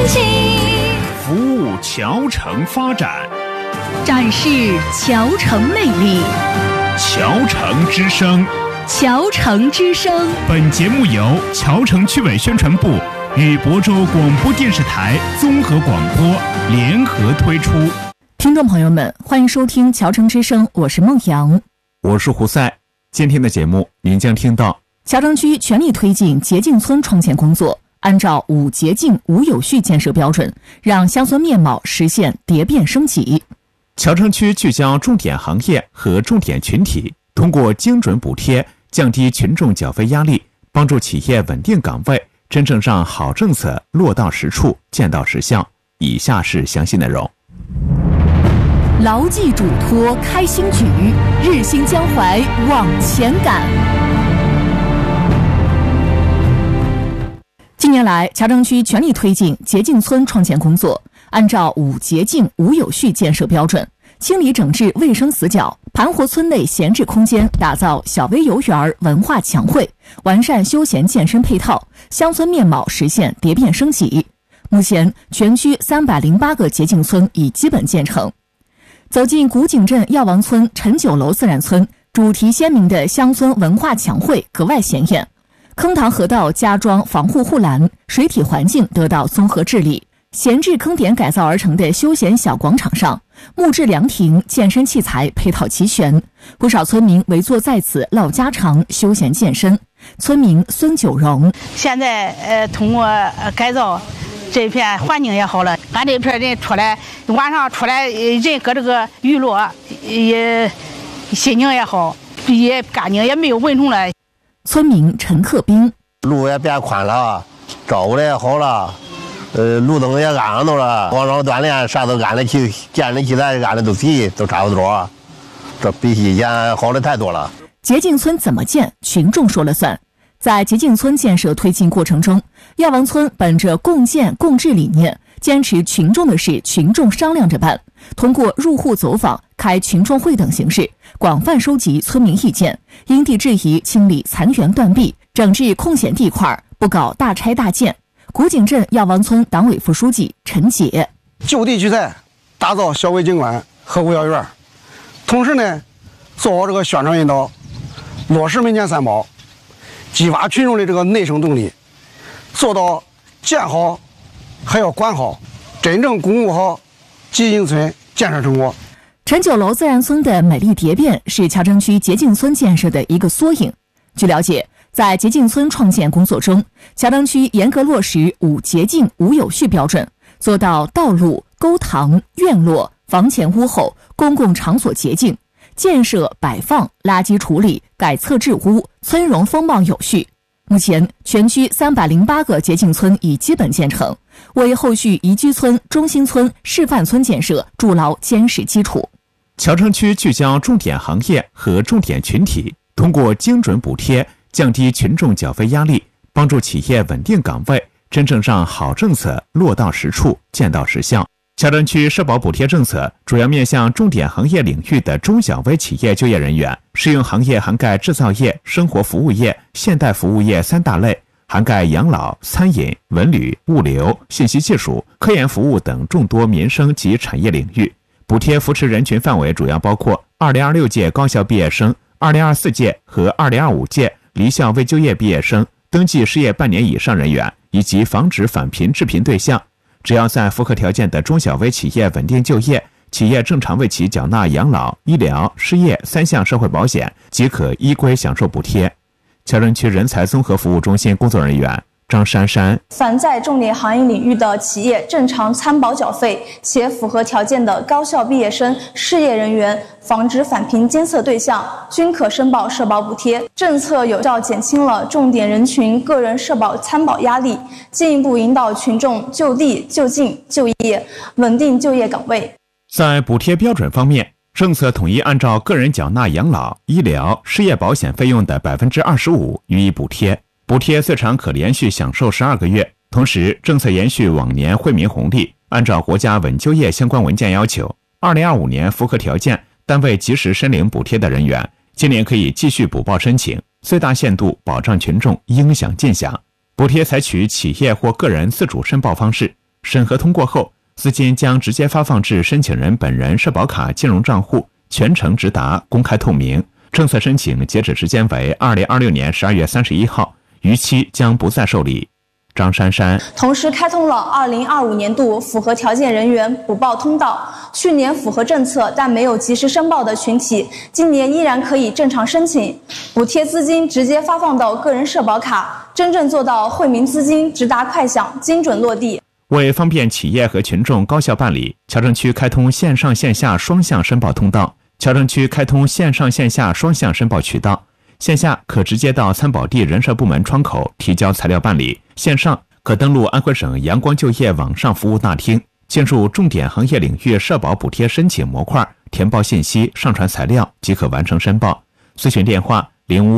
情， 服务侨城发展， 展示侨城魅力。 侨城之声， 侨城之声。 本节目由侨城区委宣传部与亳州广播电视台综合广播联合推出。 听众朋友们，欢迎收听侨城之声，我是孟阳， 我是胡赛。今天的节目您将听到侨城区全力推进洁净村创建工作，按照5洁净5有序建设标准，让乡村面貌实现蝶变升级。 侨城区聚焦重点行业和重点群体，通过精准补贴降低群众缴费压力，帮助企业稳定岗位，真正让好政策落到实处，见到实效。以下是详细内容。 牢记嘱托开新举，日新江淮往前赶。近年来，侨城区全力推进洁净村创建工作，按照5洁净5有序建设标准，清理整治卫生死角，盘活村内闲置空间，打造小微游园、文化强汇，完善休闲健身配套，乡村面貌实现蝶变升级。目前，全区308个洁净村已基本建成。走进古井镇药王村陈九楼自然村，主题鲜明的乡村文化强汇格外显眼。坑塘河道加装防护护栏，水体环境得到综合治理。闲置坑点改造而成的休闲小广场上，木质凉亭、健身器材配套齐全，不少村民围坐在此唠家常、休闲健身。村民孙九荣： 现在通过改造，这片环境也好了，俺这片人出来，晚上出来人搁这个娱乐，也心情也好，也干净，也没有蚊虫了。 村民陈克兵： 路也变宽了，照顾的也好了，路灯也安上头了，广场锻炼啥都安的起，健身器材安的都齐，都差不多，这比以前好的太多了。 洁净村怎么建，群众说了算。在洁净村建设推进过程中，药王村本着共建共治理念，坚持群众的事群众商量着办，通过入户走访、开群众会等形式，广泛收集村民意见，因地制宜清理残垣断壁，整治空闲地块，不搞大拆大建。古井镇药王村党委副书记陈杰： 就地取材，打造小微景观和物药园，同时呢，做好这个宣传引导，落实门前三保，激发群众的这个内生动力，做到建好还要管好，真正巩固好洁净村建设成果。 陈九楼自然村的美丽蝶变是侨城区洁净村建设的一个缩影。据了解，在洁净村创建工作中，侨城区严格落实5洁净5有序标准，做到道路、沟塘、院落、房前屋后公共场所洁净，建设摆放、垃圾处理、改厕治污，村容风貌有序。目前，全区308个洁净村已基本建成，为后续宜居村、中心村、示范村建设筑牢坚实基础。 侨城区聚焦重点行业和重点群体，通过精准补贴降低群众缴费压力，帮助企业稳定岗位，真正让好政策落到实处，见到实效。侨城区社保补贴政策主要面向重点行业领域的中小微企业就业人员，适用行业涵盖制造业、生活服务业、现代服务业3大类，涵盖养老、餐饮、文旅、物流、信息技术、科研服务等众多民生及产业领域。补贴扶持人群范围主要包括2026届高校毕业生、2024届和2025届离校未就业毕业生、登记失业半年以上人员以及防止返贫致贫对象。只要在符合条件的中小微企业稳定就业，企业正常为其缴纳养老、医疗、失业3项社会保险，即可依规享受补贴。侨城区人才综合服务中心工作人员张珊珊： 凡在重点行业领域的企业正常参保缴费且符合条件的高校毕业生、失业人员、防止返贫监测对象均可申报社保补贴。政策有效减轻了重点人群个人社保参保压力，进一步引导群众就地就近就业，稳定就业岗位。 在补贴标准方面，政策统一按照个人缴纳养老、医疗、失业保险费用的25%予以补贴。补贴最长可连续享受12个月，同时政策延续往年惠民红利，按照国家稳就业相关文件要求，2025年符合条件单位及时申领补贴的人员，今年可以继续补报申请，最大限度保障群众应享尽享。补贴采取企业或个人自主申报方式， 审核通过后，资金将直接发放至申请人本人社保卡金融账户，全程直达，公开透明。政策申请截止时间为2026年12月31号，逾期将不再受理。张珊珊同时开通了2025年度符合条件人员补报通道，去年符合政策但没有及时申报的群体，今年依然可以正常申请，补贴资金直接发放到个人社保卡，真正做到惠民资金直达快享，精准落地。 为方便企业和群众高效办理，侨政区开通线上线下双向申报通道。侨政区开通线上线下双向申报渠道，线下可直接到参保地人社部门窗口提交材料办理，线上可登录安徽省阳光就业网上服务大厅，进入重点行业领域社保补贴申请模块，填报信息，上传材料即可完成申报。咨询电话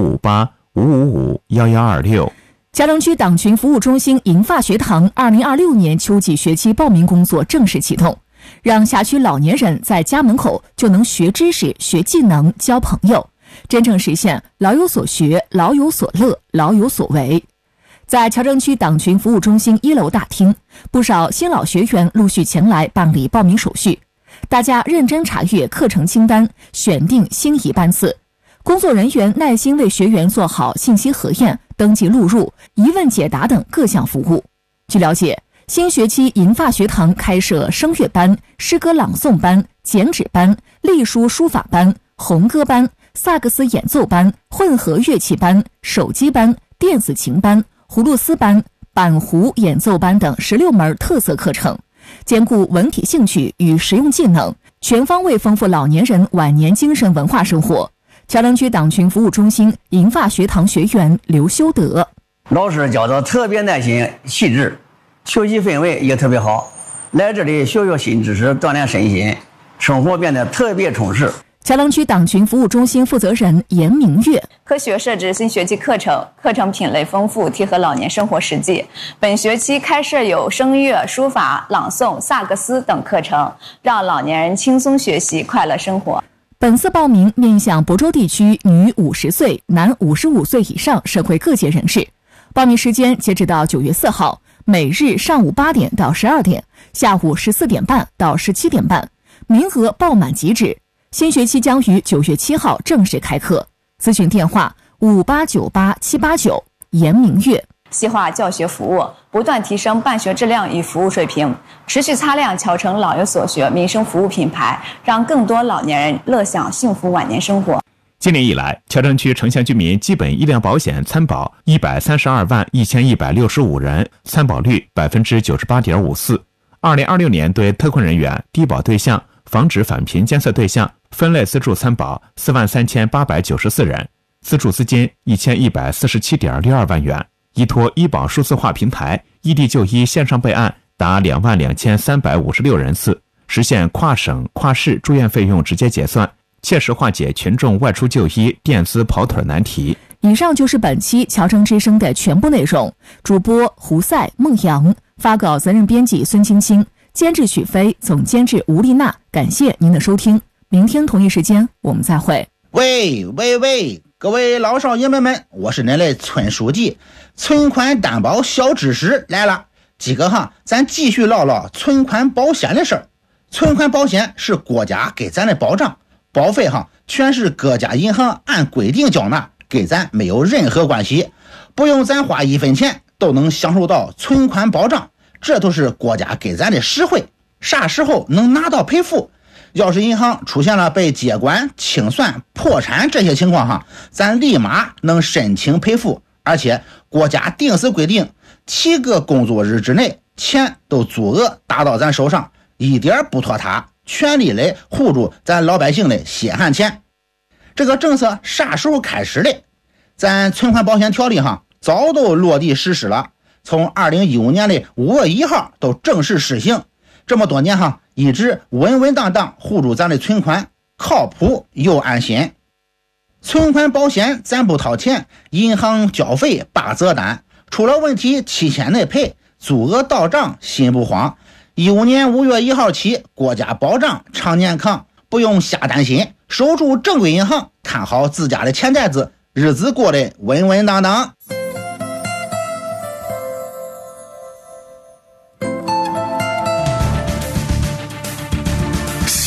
0558-555-1126。 侨政区党群服务中心银发学堂2026年秋季学期报名工作正式启动，让辖区老年人在家门口就能学知识、学技能、交朋友，真正实现老有所学、老有所乐、老有所为。在侨政区党群服务中心1楼大厅，不少新老学员陆续前来办理报名手续。大家认真查阅课程清单，选定心仪班次。工作人员耐心为学员做好信息核验、登记录入、疑问解答等各项服务。据了解，新学期银发学堂开设声乐班、诗歌朗诵班、剪纸班、隶书书法班、红歌班、萨克斯演奏班、混合乐器班、手机班、电子琴班、葫芦丝班、板胡演奏班等16门特色课程，兼顾文体兴趣与实用技能，全方位丰富老年人晚年精神文化生活。侨政区党群服务中心银发学堂学员刘修德， 老师教的特别耐心细致，学习氛围也特别好，来这里学新知识，锻炼身心，生活变得特别充实。 侨政区党群服务中心负责人严明月， 科学设置新学期课程，课程品类丰富，贴合老年生活实际。本学期开设有声乐、书法、朗诵、萨克斯等课程，让老年人轻松学习，快乐生活。 本次报名面向亳州地区女50岁、男55岁以上社会各界人士。报名时间截止到9月4号，每日上午8点到12点，下午14点半到17点半，名额爆满即止。新学期将于9月7号正式开课。咨询电话5898789。严明月， 细化教学服务，不断提升办学质量与服务水平，持续擦亮侨城老有所学民生服务品牌，让更多老年人乐享幸福晚年生活。 今年以来，侨政区城乡居民基本医疗保险参保132万1165人，参保率98.54%。2026年对特困人员、低保对象、防止返贫监测对象分类资助参保43894人，资助资金1147.62万元。依托医保数字化平台，异地就医线上备案达22356人次，实现跨省跨市住院费用直接结算，切实化解群众外出就医垫资跑腿难题。 以上就是本期侨城之声的全部内容。主播胡赛、孟阳，发稿责任编辑孙青青，监制许飞，总监制吴丽娜。感谢您的收听，明天同一时间我们再会。 喂，各位老少爷们们，我是恁的村书记。存款担保小知识来了，今个咱继续唠唠存款保险的事儿。存款保险是国家给咱的保障，保费全是各家银行按规定缴纳，跟咱没有任何关系，不用咱花1分钱都能享受到存款保障，这都是国家给咱的实惠。啥时候能拿到赔付？要是银行出现了被接管、清算、破产这些情况咱立马能申请赔付，而且国家定时规定7个工作日之内钱都足额打到咱手上，一点不拖沓，全力来护住咱老百姓的血汗钱。这个政策啥时候开始的？咱存款保险条例早都落地实施了，从2015年的5月1号都正式施行。这么多年一直稳稳当当护住咱的存款，靠谱又安心。存款保险咱不掏钱，银行交费8折单，出了问题提前内赔，足额到账心不慌。15年5月1号起，国家保障常年扛，不用瞎担心，守住正规银行，看好自家的钱袋子，日子过得稳稳当当。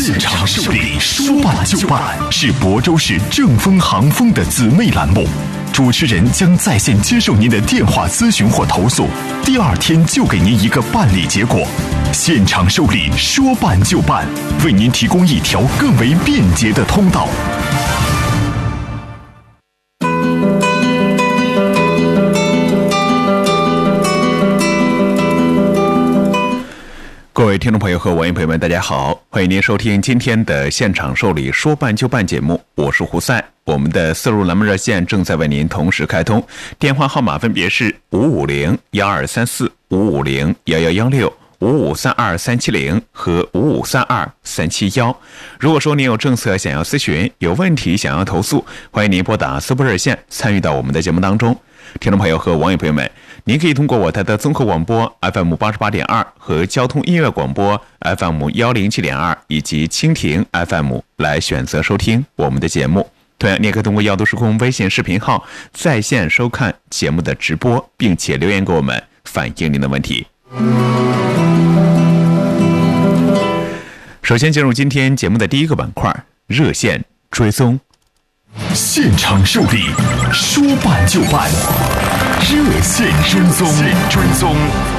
现场受理，说办就办，是亳州市正风航风的姊妹栏目。主持人将在线接受您的电话咨询或投诉，第2天就给您一个办理结果。现场受理，说办就办，为您提供一条更为便捷的通道。 各位听众朋友和网友朋友们，大家好，欢迎您收听今天的现场受理说办就办节目，我是胡赛。我们的4路栏目热线正在为您同时开通，电话号码分别是550-1234、550-1116、5532370和5532371。如果说您有政策想要咨询，有问题想要投诉，欢迎您拨打4部热线参与到我们的节目当中。听众朋友和网友朋友们，您可以通过我台的综合广播 FM 88.2和交通音乐广播 FM 107.2以及蜻蜓 FM 来选择收听我们的节目。同样，你也可以通过药都时空微信视频号在线收看节目的直播，并且留言给我们反映您的问题。首先进入今天节目的第一个板块，热线追踪。 现场受理，说办就办，热线追踪。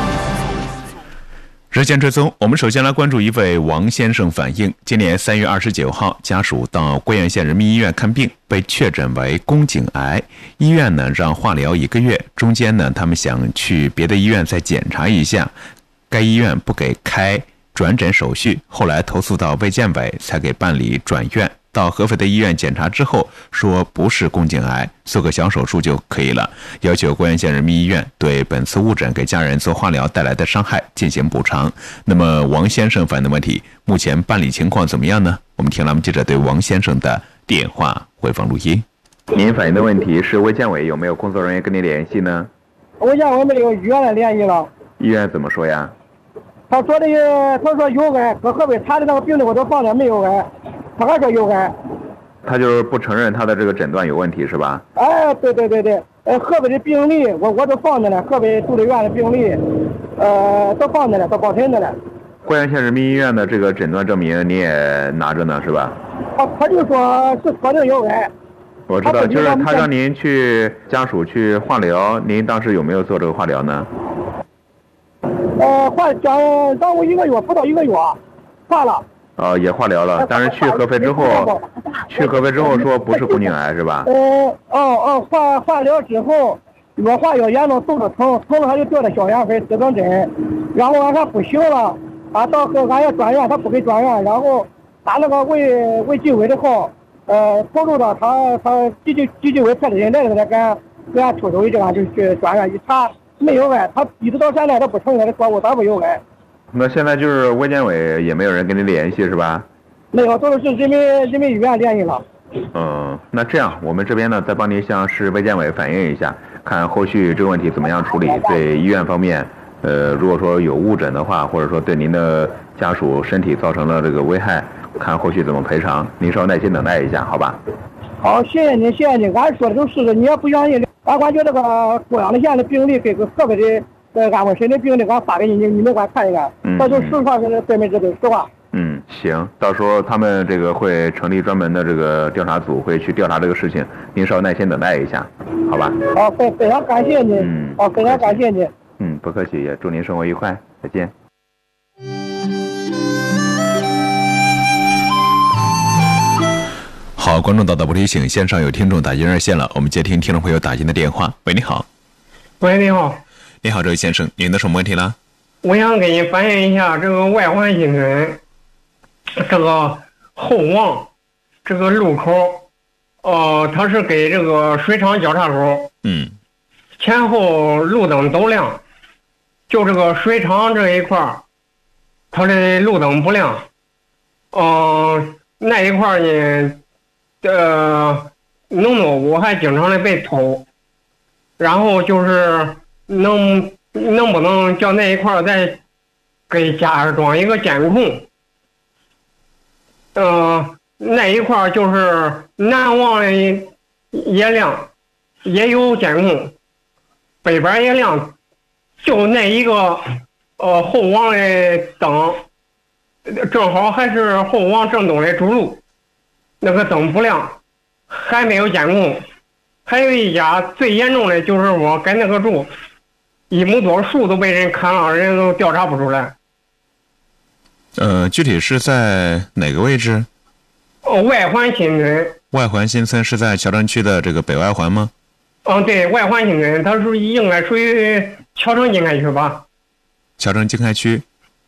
热线追踪，我们首先来关注一位王先生反映，今年3月29号，家属到桂苑县人民医院看病，被确诊为宫颈癌。医院呢让化疗1个月，中间呢他们想去别的医院再检查一下，该医院不给开转诊手续，后来投诉到卫健委才给办理转院。到合肥的医院检查之后，说不是宫颈癌，做个小手术就可以了，要求桂苑县人民医院对本次误诊给家人做化疗带来的伤害进行补偿。那么王先生反映的问题，目前办理情况怎么样呢？我们听栏目记者对王先生的电话回放录音。您反映的问题是卫健委有没有工作人员跟您联系呢？ 卫健委没有，医院来联系了。 医院怎么说呀？ 他说有癌，搁合肥查的那个病历我都放了，没有癌。他还说有癌， 他就是不承认他的这个诊断有问题是吧？ 哎，对，合肥的病历我都放着呢，合肥住的院的病历，都放着呢，都保存着呢。 桂苑县人民医院的这个诊断证明你也拿着呢是吧？ 他就说是确定有癌。 我知道，就是他让您去家属去化疗，您当时有没有做这个化疗呢？ 让我1个月不到1个月，化了。 也化疗了，但是去合肥之后说不是宫颈癌是吧？ 化疗之后，我化疗严重，肚子疼了他就吊了消炎粉4根针，然后俺看不行了，到俺要转院，他不给转院，然后打那个卫计委的号，投入到他基金委派的人来了，给俺出手一这样就去转院一查没有癌，他一直到现在都不承认，说我咋不有癌。 那现在就是卫健委也没有人跟您联系是吧？ 没有，都是人民医院联系了。 那这样我们这边呢再帮您向市卫健委反映一下，看后续这个问题怎么样处理。对医院方面，如果说有误诊的话，或者说对您的家属身体造成了这个危害，看后续怎么赔偿。您稍微耐心等待一下，好吧？ 好，谢谢你。俺说的都是，你要不相信，俺感觉这个贵阳的县的病历跟合肥的。安徽省的病历我发给你，你们给我看一看，这就实话，是对没这个实话。 行，到时候他们这个会成立专门的这个调查组，会去调查这个事情，您稍微耐心等待一下，好吧？ 好，非常感谢你。非常感谢你。 不客气，也祝您生活愉快，再见。好，观众到不提醒，线上有听众打进热线了，我们接听听众朋友打进的电话。喂，你好。 喂，你好。 你好，这位先生，您的什么问题呢？ 我想给你反映一下这个外环新村这个后王这个路口，它是给这个水厂交叉口，前后路灯都亮，就这个水厂这一块它的路灯不亮，那一块呢，农作物还经常的被偷，然后就是能不能叫那一块再给加装一个监控？那一块就是南望的也亮，也有监控，北边也亮，就那一个后望的灯正好还是后往正东的主路，那个灯不亮，还没有监控。还有一家最严重的就是我跟那个住1亩多树都被人砍了，人都调查不出来。 具体是在哪个位置？ 外环新村。 外环新村是在谯城区的这个北外环吗？ 对，外环新村，它是应该属于谯城经开区吧？ 谯城经开区。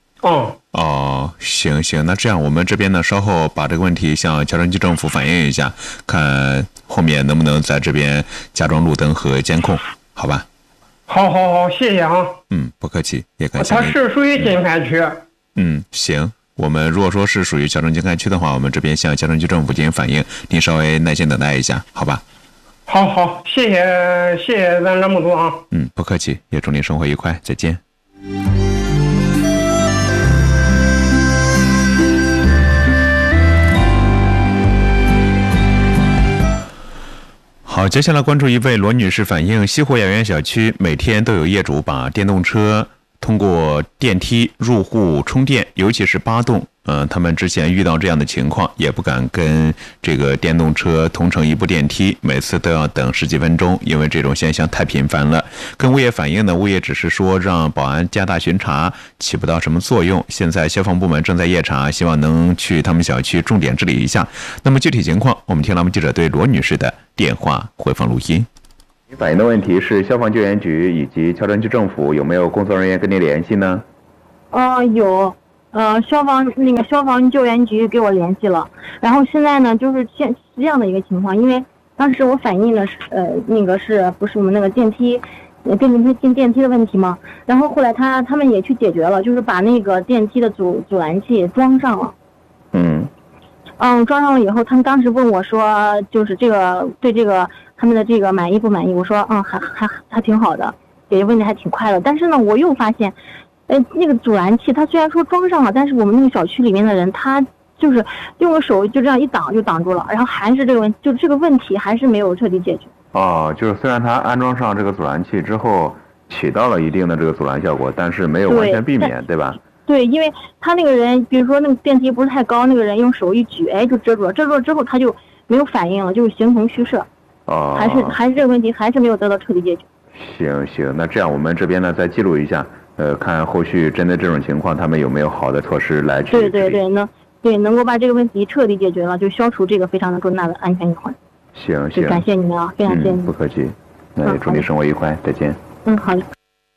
行，那这样我们这边呢，稍后把这个问题向谯城区政府反映一下，看后面能不能在这边加装路灯和监控，好吧？ 好，谢谢啊。 不客气，也感谢。 它是属于经开区。 行，我们如果说是属于谯城经开区的话，我们这边向谯城区政府进行反映，您稍微耐心等待一下，好吧？ 好，谢谢咱栏目组啊。 不客气，也祝您生活愉快，再见。好，接下来关注一位罗女士反映，西湖雅园小区每天都有业主把电动车通过电梯入户充电，尤其是8栋。他们之前遇到这样的情况，也不敢跟这个电动车同乘一部电梯，每次都要等10几分钟，因为这种现象太频繁了。跟物业反映呢，物业只是说让保安加大巡查，起不到什么作用。现在消防部门正在夜查，希望能去他们小区重点治理一下。那么具体情况，我们听栏目记者对罗女士的电话回放录音。 你反映的问题是消防救援局以及谯城区政府有没有工作人员跟你联系呢？ 有。消防救援局给我联系了，然后现在呢，就是这样的一个情况，因为当时我反映的是，是不是我们那个电梯进电梯的问题吗？然后后来他们也去解决了，就是把那个电梯的阻拦器装上了。装上了以后，他们当时问我说，就是对这个他们的这个满意不满意？我说，还挺好的，解决问题还挺快的。但是呢，我又发现。那个阻拦器，它虽然说装上了，但是我们那个小区里面的人，他就是用个手就这样一挡就挡住了，然后还是这个问题还是没有彻底解决。 就是虽然它安装上这个阻拦器之后起到了一定的这个阻拦效果，但是没有完全避免，对吧？ 对，因为他那个人，比如说那个电梯不是太高，那个人用手一举，就遮住了，遮住了之后他就没有反应了，就是形同虚设。还是这个问题还是没有得到彻底解决。 行，那这样我们这边呢再记录一下。看后续针对这种情况，他们有没有好的措施来去对，能够把这个问题彻底解决了，就消除这个非常的重大的安全隐患。 行， 感谢你们啊，非常谢谢你们。 不客气，那也祝你生活愉快，再见。 好的。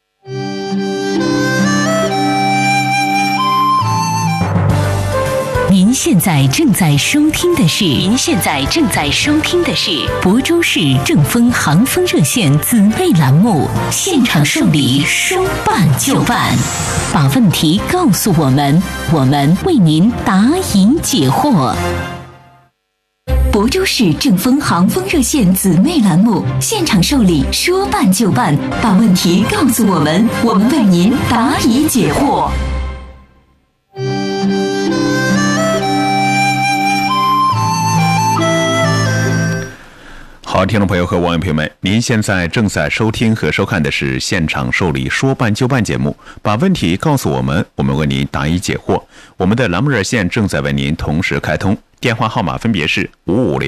您现在正在收听的是亳州市正风航风热线姊妹栏目，现场受理，说办就办，把问题告诉我们，我们为您答疑解惑。亳州市正风航风热线姊妹栏目，现场受理，说办就办，把问题告诉我们，我们为您答疑解惑。 好，听众朋友和网友朋友们，您现在正在收听和收看的是现场受理说办就办节目，把问题告诉我们，我们为您答疑解惑。我们的栏目热线正在为您同时开通，电话号码分别是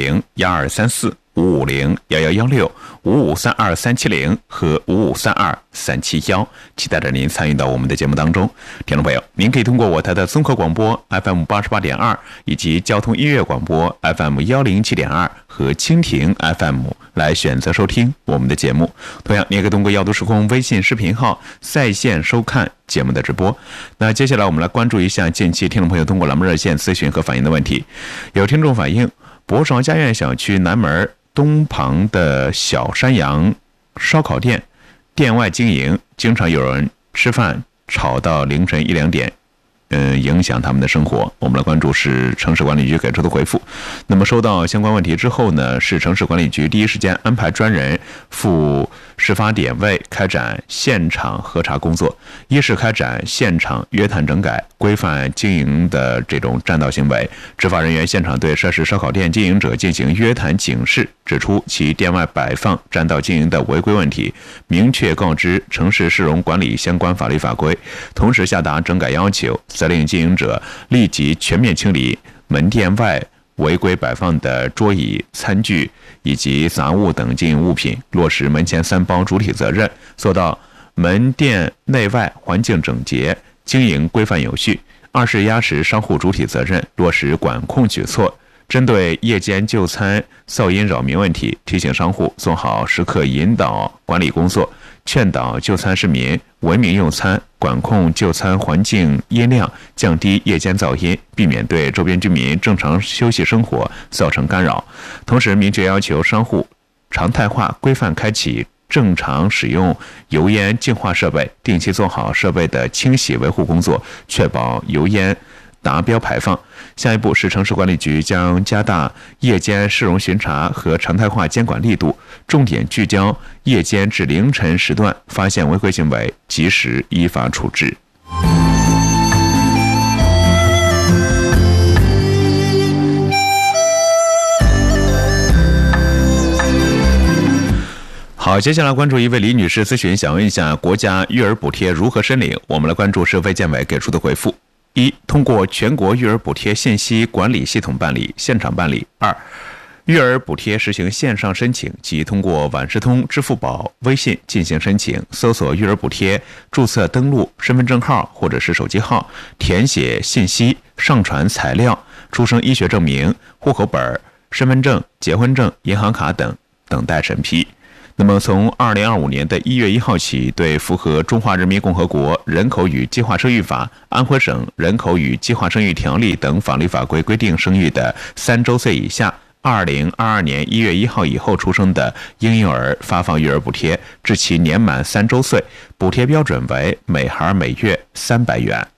550-1234、550-1116、5532370和5532371，期待着您参与到我们的节目当中。听众朋友，您可以通过我台的综合广播 FM 88.2，以及交通音乐广播 FM 107.2和蜻蜓 FM 来选择收听我们的节目。同样，你也可以通过耀都时空微信视频号在线收看节目的直播。那接下来我们来关注一下近期听众朋友通过栏目热线咨询和反映的问题。有听众反映，博韶家苑小区南门东旁的小山羊烧烤店店外经营，经常有人吃饭吵到凌晨1-2点，影响他们的生活。我们来关注市城市管理局给出的回复。那么收到相关问题之后呢，市城市管理局第一时间安排专人赴事发点位开展现场核查工作，一是开展现场约谈整改，规范经营的这种占道行为，执法人员现场对涉事烧烤店经营者进行约谈警示，指出其店外摆放占道经营的违规问题，明确告知城市市容管理相关法律法规，同时下达整改要求， 责令经营者立即全面清理门店外违规摆放的桌椅、餐具以及杂物等经营物品，落实门前三包主体责任，做到门店内外环境整洁、经营规范有序。二是压实商户主体责任，落实管控举措。针对夜间就餐噪音扰民问题，提醒商户做好时刻引导管理工作，劝导就餐市民文明用餐，管控就餐环境音量，降低夜间噪音，避免对周边居民正常休息生活造成干扰。同时，明确要求商户常态化规范开启正常使用油烟净化设备，定期做好设备的清洗维护工作，确保油烟达标排放。下一步是城市管理局将加大夜间市容巡查和常态化监管力度，重点聚焦夜间至凌晨时段，发现违规行为及时依法处置。好，接下来关注一位李女士咨询，想问一下国家育儿补贴如何申领？我们来关注是卫健委给出的回复：一、通过全国育儿补贴信息管理系统办理，现场办理；二、育儿补贴实行线上申请，即通过万事通、支付宝、微信进行申请，搜索育儿补贴，注册登录身份证号或者是手机号，填写信息，上传材料，出生医学证明、户口本、身份证、结婚证、银行卡等，等待审批。那么，从2025年的1月1号起，对符合《中华人民共和国人口与计划生育法》、安徽省人口与计划生育条例等法律法规规定生育的3周岁以下2022年1月1号以后出生的婴幼儿发放育儿补贴，至其年满3周岁，补贴标准为每孩每月300元。